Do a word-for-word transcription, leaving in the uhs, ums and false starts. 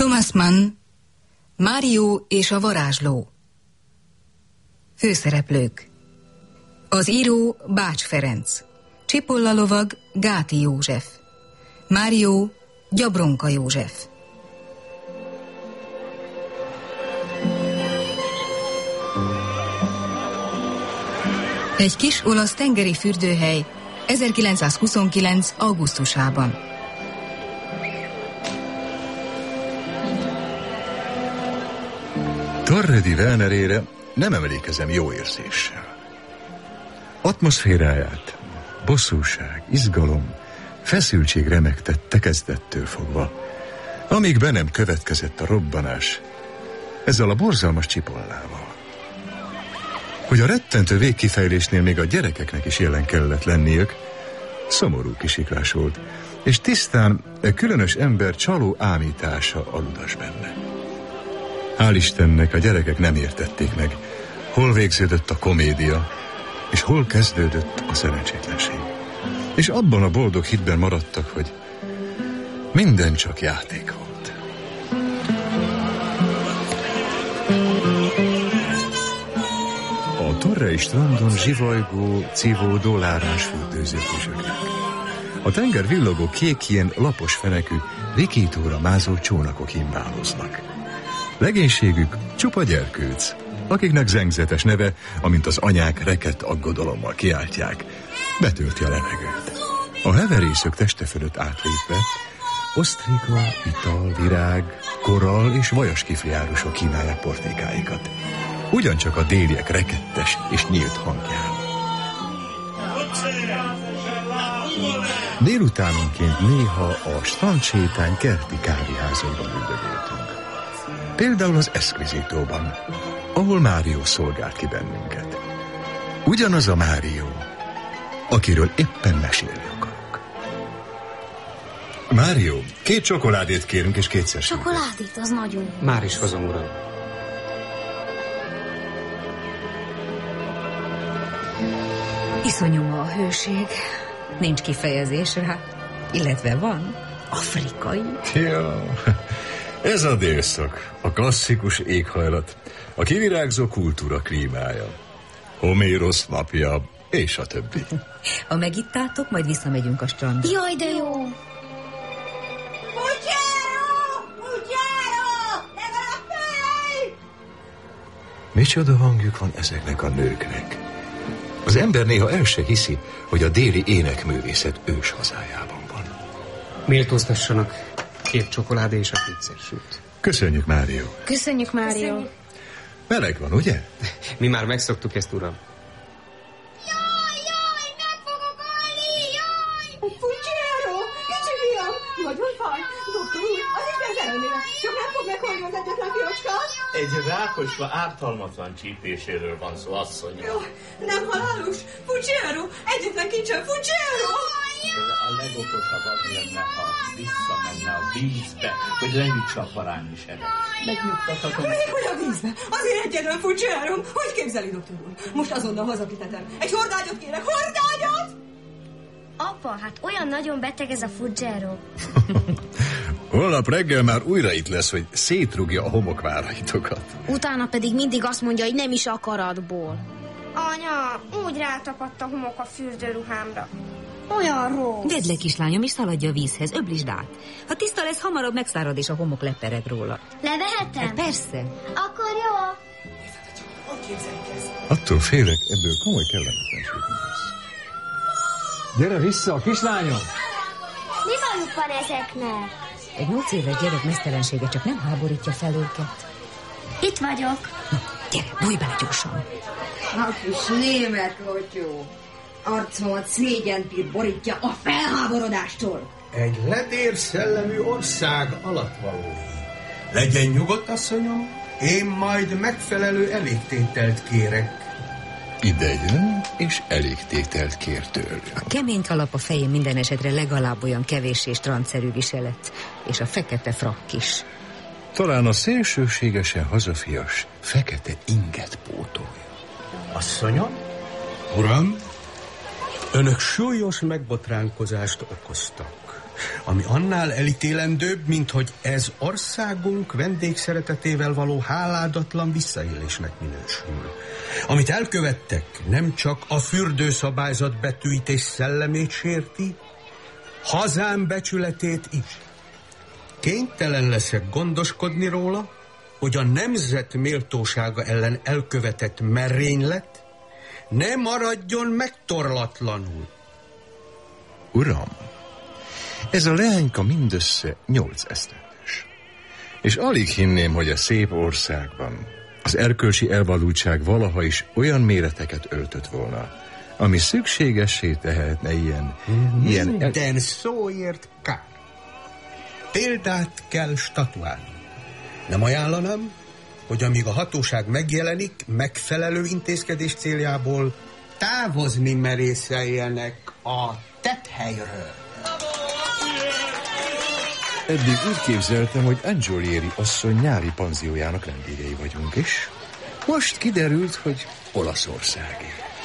Thomas Mann, Mário és a varázsló. Főszereplők: az író Bács Ferenc, Csipolla lovag Gáti József, Mário Gyabronka József. Egy kis olasz tengeri fürdőhely ezerkilencszázhuszonkilenc. augusztusában. Torre di Venerére nem emlékezem jó érzéssel. Atmoszféráját bosszúság, izgalom, feszültség remegtette kezdettől fogva, amíg be nem következett a robbanás ezzel a borzalmas Csipollával. Hogy a rettentő végkifejlésnél még a gyerekeknek is jelen kellett lenniük, szomorú kisiklás volt, és tisztán e különös ember csaló ámítása aludas benne. Hál' Istennek a gyerekek nem értették meg, hol végződött a komédia, és hol kezdődött a szerencsétlenség. És abban a boldog hitben maradtak, hogy minden csak játék volt. A Torrei strandon zsivajgó, cívódó lárás fürdőzők üzögnek. A tenger villogó kék, ilyen lapos fenekű, vikítóra mázó csónakok himbáloznak. Legénységük csupa gyerkőc, akiknek zengzetes neve, amint az anyák rekett aggodalommal kiáltják, betölti a levegőt. A heverészök teste fölött átlépve osztrika, ital, virág, korall és vajas kifliárusok kínálják portékáikat. Ugyancsak a déliek rekettes és nyílt hangján. Délutánonként néha a strandsétány kerti kávéházaiban üldögéltünk. Például az Esquisitóban, ahol Mário szolgált ki bennünket. Ugyanaz a Mário, akiről éppen mesélni akarok. Mário, két csokoládét kérünk és kétszer sütőt. Csokoládét, az nagyon jó. Már is hozom, uram. Iszonyú a hőség. Nincs kifejezés rá. Illetve van. Afrikai. Ja, ez a délszak, a klasszikus éghajlat, a kivirágzó kultúra klímája, Homérosz napja, és a többi. Ha megittátok, majd visszamegyünk a strandra. Jaj, de jó! Pucséro! Pucséro! Legalább följ! Micsoda hangjuk van ezeknek a nőknek. Az ember néha el se hiszi, hogy a déli énekművészet ős hazájában van. Méltóztassanak, két csokoládé és a kétszer süt. Köszönjük, Mário. Köszönjük, Mário. Meleg van, ugye? Mi már megszoktuk ezt, uram. Jaj, jaj, meg fogok halni, jaj! Pucséro! Kicsi fiam! Nagyon fáj! Doktor úr, az Isten szerelmére! Csak nem fog meghalni az egyetlen fiacska! Egy rákosva ártalmatlan csípéséről van szó, asszonyom. Jó, nem halálos! Pucséro! Egyetlen kincsem, Pucséro! A legokosabb az lenne, ha visszamenne a vízbe, hogy leütse a parányi seget. Megnyugtathatom. Még hogy a vízbe? Azért egyedül, Pucséro! Hogy képzeli, doktor úr? Most azonnal hazakitetem. Egy hordágyat kérek, hordágyat! Apa, hát olyan nagyon beteg ez a Fuggero. Holnap reggel már újra itt lesz, hogy szétrugja a homokváraitokat. Utána pedig mindig azt mondja, hogy nem is akaratból. Anya, úgy rátapadt a homok a fürdőruhámra. Olyan rossz. Vedd le, kislányom, és szaladj a vízhez, öblítsd át. Ha tiszta lesz, hamarabb megszárad, és a homok lepered róla. Levehetem? Hát persze. Akkor jó. Attól félek, ebből komoly kellemetlenség lesz. Gyere vissza, kislányom! Mi bajuk van ezeknek? Egy nyolc éves gyerek mesztelensége csak nem háborítja fel őket. Itt vagyok. Na, gyere, bújj bele gyorsan. A kis német lotyó. Arcomat szégyenpír borítja a felháborodástól. Egy ledér szellemű ország alattvaló. Legyen nyugodt, asszonyom, én majd megfelelő elégtételt kérek. Ide jön, és elégtételt kér tőlük. A kemény kalap a fején minden esetre legalább olyan kevéssé strandszerű viselet, és a fekete frakk is. Talán a szélsőségesen hazafias fekete inget pótolja. Asszonyom? Uram? Önök súlyos megbotránkozást okoztak. ami annál elítélendőbb, mint hogy ez országunk vendégszeretetével való háládatlan visszaélésnek minősül. Amit elkövettek, nem csak a fürdőszabályzat betűit és szellemét sérti, hazám becsületét is. Kénytelen leszek gondoskodni róla, hogy a nemzet méltósága ellen elkövetett merénylet ne maradjon megtorlatlanul. Uram, ez a leányka mindössze nyolc esztendős. És alig hinném, hogy a szép országban az erkölcsi elvadultság valaha is olyan méreteket öltött volna, ami szükségessé tehetne ilyen... Mm, ilyen minden el... szóért kár. Példát kell statuálni. Nem ajánlanám, hogy amíg a hatóság megjelenik, megfelelő intézkedés céljából távozni merészeljenek a tetthelyről. Eddig úgy képzeltem, hogy Angiolieri asszony nyári panziójának vendégei vagyunk, és most kiderült, hogy Olaszországé.